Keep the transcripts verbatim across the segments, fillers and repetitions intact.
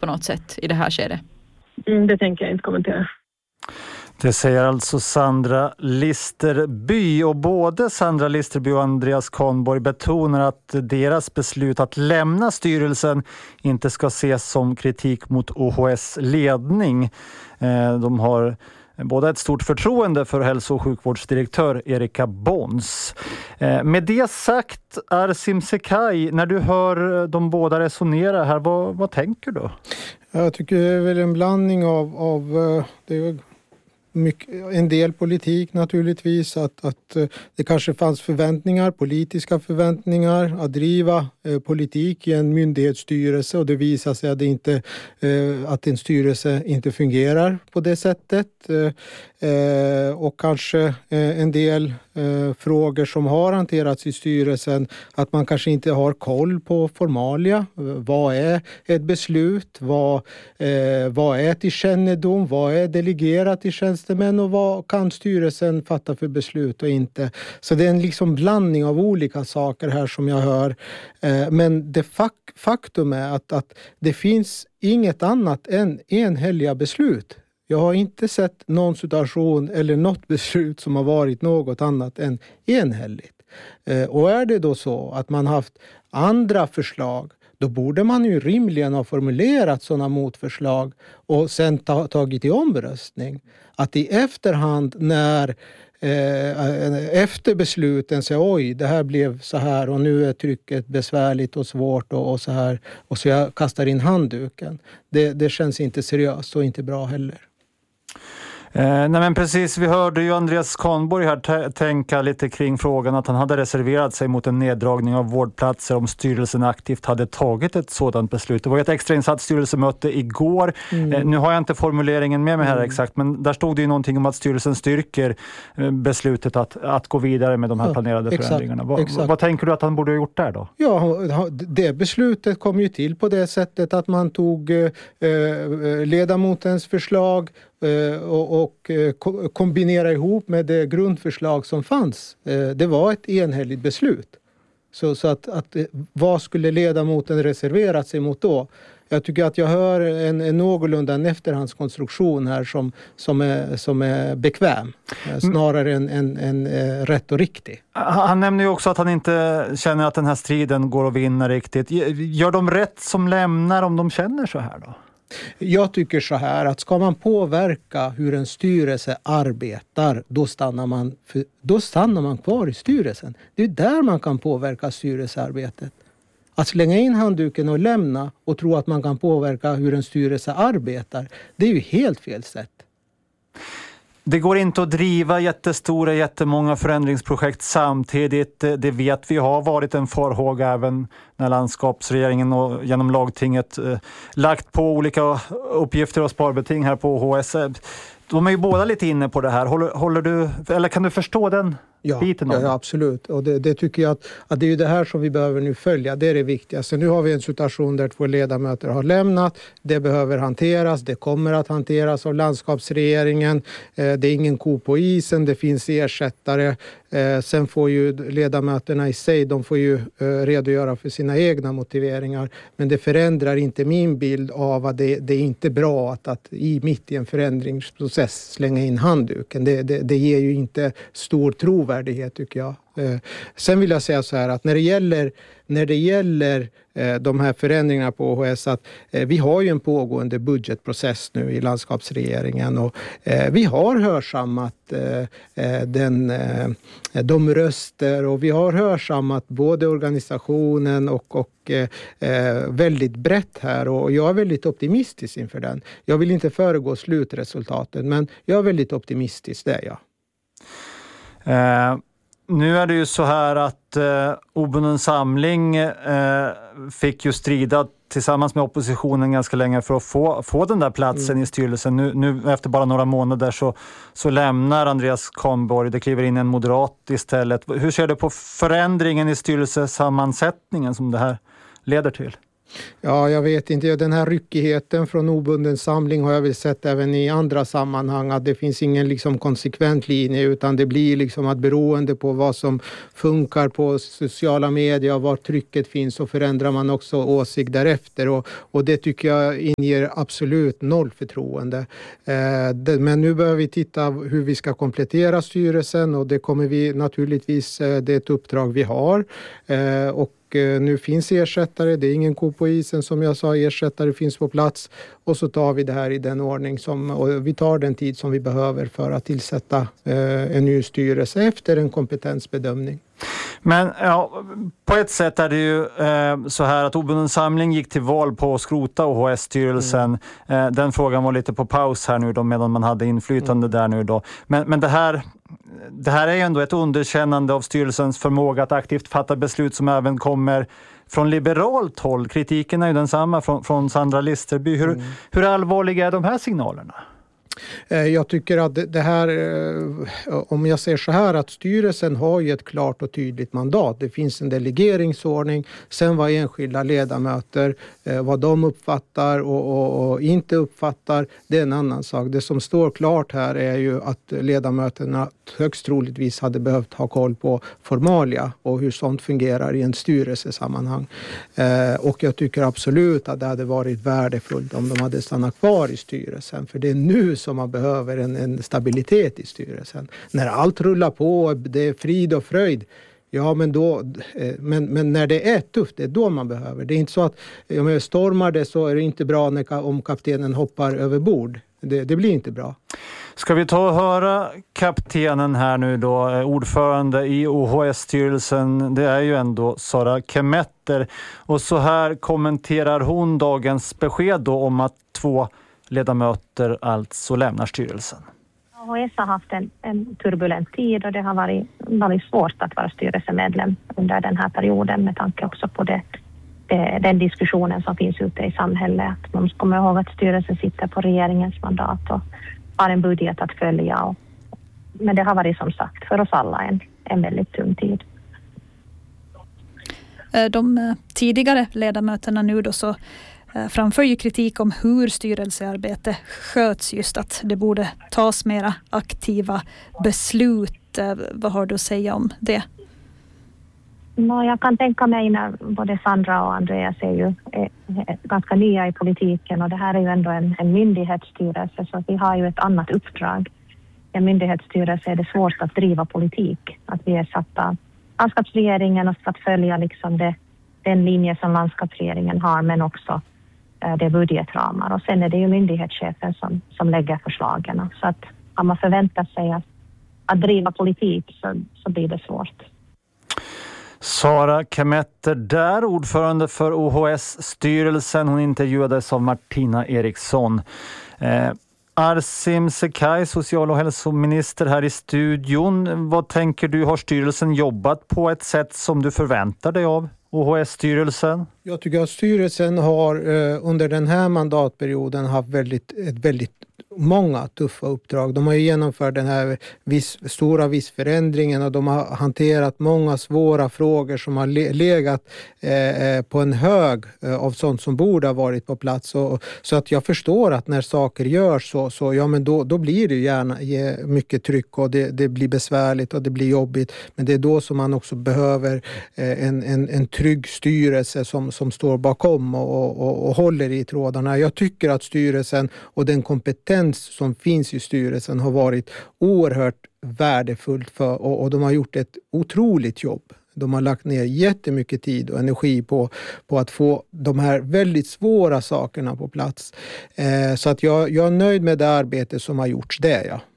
på något sätt i det här skedet? Mm, det tänker jag inte kommentera. Det säger alltså Sandra Listerby, och både Sandra Listerby och Andreas Kahnborg betonar att deras beslut att lämna styrelsen inte ska ses som kritik mot O H S ledning. De har både ett stort förtroende för hälso- och sjukvårdsdirektör Erika Bons. Med det sagt, Arsim Sekaj, när du hör de båda resonera här, vad, vad tänker du? Jag tycker det är väl en blandning av, av det är mycket, en del politik naturligtvis, att, att det kanske fanns förväntningar, politiska förväntningar att driva eh, politik i en myndighetsstyrelse, och det visar sig att, det inte, eh, att en styrelse inte fungerar på det sättet. Eh, och kanske eh, en del eh, frågor som har hanterats i styrelsen, att man kanske inte har koll på formalia. Vad är ett beslut? Vad, eh, vad är till kännedom? Vad är delegerat till tjänstemän? Och vad kan styrelsen fatta för beslut och inte? Så det är en liksom blandning av olika saker här som jag hör. Eh, men det fak- faktum är att, att det finns inget annat än enhälliga beslut. Jag har inte sett någon situation eller något beslut som har varit något annat än enhälligt. Eh, och är det då så att man haft andra förslag, då borde man ju rimligen ha formulerat sådana motförslag och sen ta, tagit i omröstning. Att i efterhand när eh, efter besluten säger oj, det här blev så här och nu är trycket besvärligt och svårt och, och så här, och så jag kastar in handduken. Det, det känns inte seriöst och inte bra heller. Eh, nej men precis, vi hörde ju Andreas Kahnborg här t- tänka lite kring frågan att han hade reserverat sig mot en neddragning av vårdplatser om styrelsen aktivt hade tagit ett sådant beslut. Det var ett extrainsatt styrelsemöte igår. Mm. Eh, nu har jag inte formuleringen med mig här mm. exakt, men där stod det ju någonting om att styrelsen styrker eh, beslutet att, att gå vidare med de här planerade ja, förändringarna. Va, exakt. Vad tänker du att han borde ha gjort där då? Ja, det beslutet kom ju till på det sättet att man tog eh, ledamotens förslag och, och kombinera ihop med det grundförslag som fanns. Det var ett enhälligt beslut. Så, så att, att vad skulle ledamoten reservera sig mot då? Jag tycker att jag hör en, en någorlunda en efterhandskonstruktion här som, som, är, som är bekväm. Snarare än en, en, en rätt och riktig. Han nämner ju också att han inte känner att den här striden går att vinna riktigt. Gör de rätt som lämnar om de känner så här då? Jag tycker så här att ska man påverka hur en styrelse arbetar, då stannar man, för, då stannar man kvar i styrelsen. Det är där man kan påverka styrelsearbetet. Att slänga in handduken och lämna och tro att man kan påverka hur en styrelse arbetar, det är ju helt fel sätt. Det går inte att driva jättestora, jättemånga förändringsprojekt samtidigt. Det vet vi har varit en farhåga även när landskapsregeringen och genom lagtinget eh, lagt på olika uppgifter och sparbeting här på H S. De är ju båda lite inne på det här. Håller, håller du, eller kan du förstå den ja, biten? Ja, ja, absolut. Och det, det tycker jag att, att det är ju det här som vi behöver nu följa. Det är det viktigaste. Nu har vi en situation där två ledamöter har lämnat. Det behöver hanteras. Det kommer att hanteras av landskapsregeringen. Eh, det är ingen ko på isen. Det finns ersättare. Eh, sen får ju ledamöterna i sig, de får ju eh, redogöra för sina egna motiveringar. Men det förändrar inte min bild av att det, det är inte bra att, att i mitt i en förändringsprocess slänga in handduken. Det, det, det ger ju inte stor trovärdighet tycker jag. Eh, sen vill jag säga så här att när det gäller, när det gäller eh, de här förändringarna på O H S, att eh, vi har ju en pågående budgetprocess nu i landskapsregeringen och eh, vi har hörsammat eh, den, eh, de röster och vi har hörsammat både organisationen och, och eh, väldigt brett här och jag är väldigt optimistisk inför den. Jag vill inte föregå slutresultatet men jag är väldigt optimistisk, det är jag. Eh, nu är det ju så här att eh, Obunden samling eh, fick ju strida tillsammans med oppositionen ganska länge för att få, få den där platsen mm. i styrelsen. Nu, nu efter bara några månader så, så lämnar Andreas Kahnborg, det kliver in en moderat istället. Hur ser du på förändringen i styrelsesammansättningen som det här leder till? Ja, jag vet inte. Den här ryckigheten från obunden samling har jag väl sett även i andra sammanhang. Att det finns ingen liksom konsekvent linje, utan det blir liksom att beroende på vad som funkar på sociala medier och var trycket finns, så förändrar man också åsikt därefter. Och, och det tycker jag inger absolut noll förtroende. Eh, det, men nu behöver vi titta hur vi ska komplettera styrelsen, och det kommer vi naturligtvis, eh, det är ett uppdrag vi har. Eh, och nu finns ersättare, det är ingen ko på isen som jag sa, ersättare finns på plats, och så tar vi det här i den ordning som, och vi tar den tid som vi behöver för att tillsätta eh, en ny styrelse efter en kompetensbedömning. Men ja, på ett sätt är det ju eh, så här att obunden samling gick till val på att skrota O H S-styrelsen. Mm. Eh, den frågan var lite på paus här nu då, medan man hade inflytande mm. där nu då. Men, men det här det här är ju ändå ett underkännande av styrelsens förmåga att aktivt fatta beslut som även kommer från liberalt håll. Kritiken är ju densamma från, från Sandra Listerby. Hur, mm. hur allvarliga är de här signalerna? Jag tycker att det här, om jag säger så här, att styrelsen har ju ett klart och tydligt mandat. Det finns en delegeringsordning. Sen vad enskilda ledamöter, vad de uppfattar och, och, och inte uppfattar, det är en annan sak. Det som står klart här är ju att ledamöterna högst troligtvis hade behövt ha koll på formalia och hur sånt fungerar i en styrelsesammanhang. Och jag tycker absolut att det hade varit värdefullt om de hade stannat kvar i styrelsen. För det är nu som man behöver en, en stabilitet i styrelsen. När allt rullar på, det är frid och fröjd. Ja, men, då, men, men när det är tufft, det är då man behöver. Det är inte så att om jag stormar det, så är det inte bra när, om kaptenen hoppar över bord. Det, det blir inte bra. Ska vi ta och höra kaptenen här nu då, ordförande i O H S-styrelsen, det är ju ändå Sara Kemetter. Och så här kommenterar hon dagens besked då om att två ledamöter alltså lämnar styrelsen. O H S har haft en, en turbulent tid, och det har varit, varit svårt att vara styrelsemedlem under den här perioden, med tanke också på det, det, den diskussionen som finns ute i samhället. Att man ska komma ihåg att styrelsen sitter på regeringens mandat och har en budget att följa. Och, men det har varit, som sagt, för oss alla en, en väldigt tung tid. De tidigare ledamöterna nu då så framför ju kritik om hur styrelsearbete sköts, just att det borde tas mera aktiva beslut. Vad har du att säga om det? No, jag kan tänka mig när både Sandra och Andreas är ju är, är ganska nya i politiken, och det här är ju ändå en, en myndighetsstyrelse, så vi har ju ett annat uppdrag. I en myndighetsstyrelse är det svårt att driva politik. Att vi är satta av landskapsregeringen och ska följa liksom det, den linje som landskapsregeringen har, men också det är budgetramar, och sen är det ju myndighetschefen som, som lägger förslagen. Så att om man förväntar sig att, att driva politik, så, så blir det svårt. Sara Kemetter där, ordförande för O H S-styrelsen. Hon intervjuades av Martina Eriksson. Eh, Arsim Sekaj, social- och hälsominister här i studion. Vad tänker du, har styrelsen jobbat på ett sätt som du förväntar dig av O H S-styrelsen? Jag tycker att styrelsen har eh, under den här mandatperioden haft väldigt, ett väldigt många tuffa uppdrag. De har ju genomfört den här viss, stora vissförändringen, och de har hanterat många svåra frågor som har le, legat eh, på en hög eh, av sånt som borde ha varit på plats. Och, så att jag förstår att när saker görs så, så ja, men då, då blir det gärna mycket tryck, och det, det blir besvärligt och det blir jobbigt. Men det är då som man också behöver eh, en, en, en trygg styrelse som, som står bakom och, och, och håller i trådarna. Jag tycker att styrelsen och den kompetens som finns i styrelsen har varit oerhört värdefullt för, och, och de har gjort ett otroligt jobb. De har lagt ner jättemycket tid och energi på, på att få de här väldigt svåra sakerna på plats. Eh, så att jag, jag är nöjd med det arbete som har gjorts där, ja.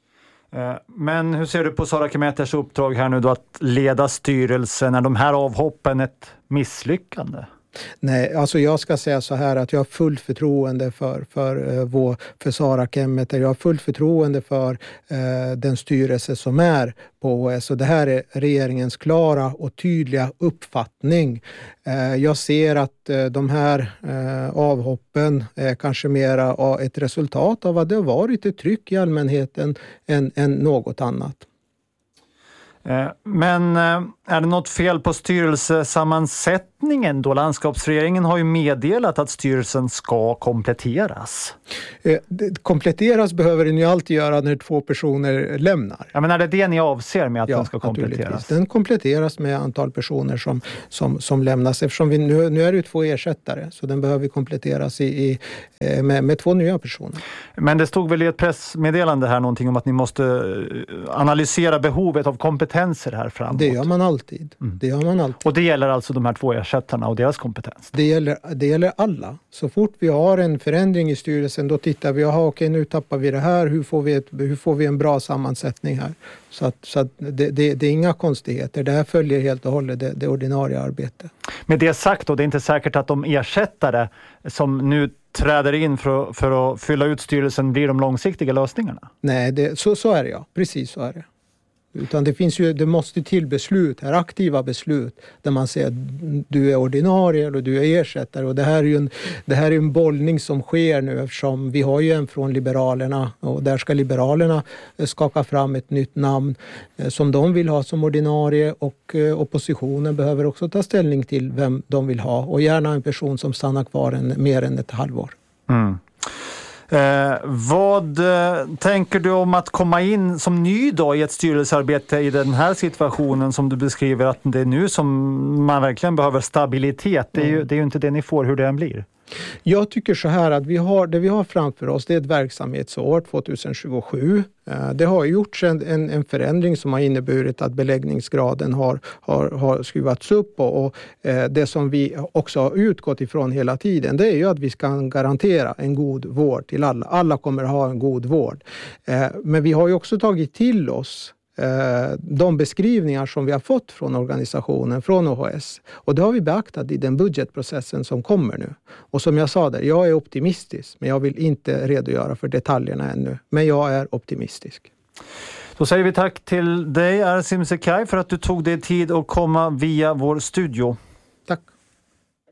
Men hur ser du på Sara Kemetters uppdrag här nu då, att leda styrelsen? Är de här avhoppen ett misslyckande? Nej, alltså jag ska säga så här att jag har fullt förtroende för, för, uh, vår, för Sara Kemetter. Jag har fullt förtroende för uh, den styrelse som är på O H S. Och det här är regeringens klara och tydliga uppfattning. Uh, jag ser att uh, de här uh, avhoppen är kanske mera uh, ett resultat av att det har varit ett tryck i allmänheten än, än något annat. Men är det något fel på styrelsesammansättningen fortsättningen då? Landskapsregeringen har ju meddelat att styrelsen ska kompletteras. Eh, det, kompletteras behöver den ju alltid göra när två personer lämnar. Ja, men är det det ni avser med att ja, den ska kompletteras? Den kompletteras med antal personer som, som, som lämnas. Eftersom vi nu, nu är det två ersättare så den behöver kompletteras i, i, med, med två nya personer. Men det stod väl i ett pressmeddelande här någonting om att ni måste analysera behovet av kompetenser här framåt. Det gör man alltid. Mm. Det gör man alltid. Och det gäller alltså de här två ersättarna och deras kompetens? Det gäller, det gäller alla. Så fort vi har en förändring i styrelsen då tittar vi, aha, okej nu tappar vi det här, hur får vi, ett, hur får vi en bra sammansättning här? Så att, så att det, det, det är inga konstigheter. Det här följer helt och hållet det, det ordinarie arbetet. Med det sagt då, det är inte säkert att de ersättare som nu träder in för, för att fylla ut styrelsen blir de långsiktiga lösningarna? Nej, det, så, så är det ja. Precis så är det. Utan det finns ju, det måste till beslut här, aktiva beslut där man säger att du är ordinarie eller du är ersättare och det här är ju en, det här är en bollning som sker nu eftersom vi har ju en från Liberalerna och där ska Liberalerna skaka fram ett nytt namn som de vill ha som ordinarie och oppositionen behöver också ta ställning till vem de vill ha och gärna en person som stannar kvar en, mer än ett halvår. Mm. Eh, vad eh, tänker du om att komma in som ny då i ett styrelsearbete i den här situationen som du beskriver att det är nu som man verkligen behöver stabilitet? Det är ju, det är ju inte det ni får hur det än blir. Jag tycker så här att vi har, det vi har framför oss det är ett verksamhetsår tjugohundratjugosju. Det har gjorts en, en, en förändring som har inneburit att beläggningsgraden har, har, har skruvats upp och, och det som vi också har utgått ifrån hela tiden det är ju att vi ska garantera en god vård till alla. Alla kommer att ha en god vård. Men vi har ju också tagit till oss de beskrivningar som vi har fått från organisationen, från O H S. Och det har vi beaktat i den budgetprocessen som kommer nu. Och som jag sa där, jag är optimistisk men jag vill inte redogöra för detaljerna ännu. Men jag är optimistisk. Då säger vi tack till dig Ersim Sekay för att du tog dig tid att komma via vår studio.